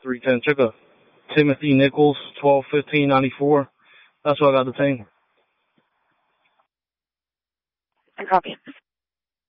310. Check a Timothy Nichols, 121594. That's what I got the team. I copy.